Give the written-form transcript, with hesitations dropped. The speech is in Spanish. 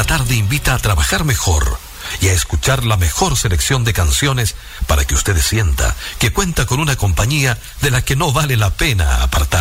tarde invita a trabajar mejor y a escuchar la mejor selección de canciones para que usted sienta que cuenta con una compañía de la que no vale la pena apartar.